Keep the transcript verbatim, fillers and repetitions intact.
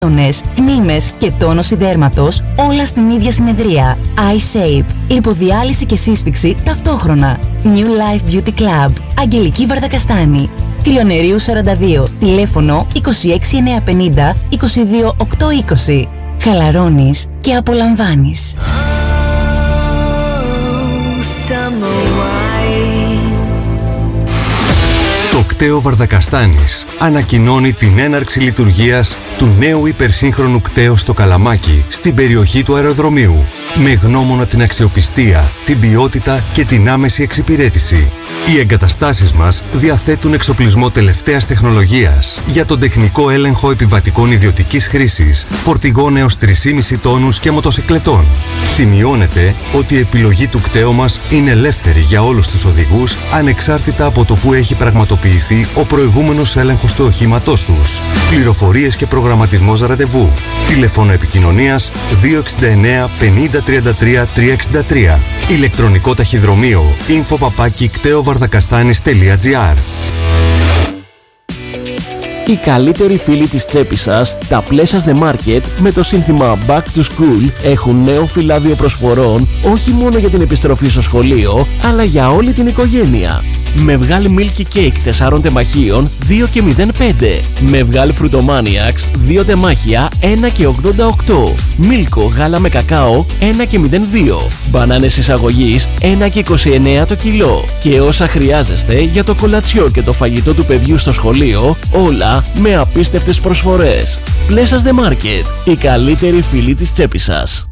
Μνήμες και τόνωση δέρματος, όλα στην ίδια συνεδρία. iShape. Λιποδιάλυση και σύσφυξη ταυτόχρονα. New Life Beauty Club. Αγγελική Βαρδακαστάνη. Κρυονερίου σαράντα δύο. Τηλέφωνο είκοσι έξι εννιακόσια πενήντα είκοσι δύο οκτακόσια είκοσι. Χαλαρώνεις και απολαμβάνεις. Το κταίο Βαρδακαστάνης ανακοινώνει την έναρξη λειτουργίας του νέου υπερσύγχρονου κταίου στο Καλαμάκι, στην περιοχή του αεροδρομίου. Με γνώμονα την αξιοπιστία, την ποιότητα και την άμεση εξυπηρέτηση. Οι εγκαταστάσεις μας διαθέτουν εξοπλισμό τελευταίας τεχνολογίας για τον τεχνικό έλεγχο επιβατικών ιδιωτικής χρήσης, φορτηγών έως τρεις κόμμα πέντε τόνους και μοτοσικλετών. Σημειώνεται ότι η επιλογή του κταίου μας είναι ελεύθερη για όλους τους οδηγούς, ανεξάρτητα από το που έχει πραγματοποιηθεί ο προηγούμενος έλεγχος του οχήματός τους. Πληροφορίες και προγραμματισμός ραντεβού. Τηλέφωνο επικοινωνίας δύο εξήντα εννέα πενήντα τριάντα τρία τριακόσια εξήντα τρία. Ηλεκτρονικό ταχυδρομείο info παπάκι κταίο βαρδακαστάνης τελεία τζι άρ. Οι καλύτεροι φίλοι της τσέπης σας, τα Pleasures The Market, με το σύνθημα Back to School, έχουν νέο φυλάδιο προσφορών όχι μόνο για την επιστροφή στο σχολείο, αλλά για όλη την οικογένεια. Με βγάλει Milky Cake τεσσάρων τεμαχίων δύο και μηδέν πέντε. Με βγάλει Fruitomaniacs δύο τεμάχια ένα και ογδόντα οκτώ. Μίλκο γάλα με κακάο ένα και μηδέν δύο. Μπανάνες εισαγωγής ένα και είκοσι εννέα το κιλό. Και όσα χρειάζεστε για το κολατσιό και το φαγητό του παιδιού στο σχολείο, όλα με απίστευτες προσφορές. Pleasures The Market, οι καλύτεροι φίλοι της τσέπης σας.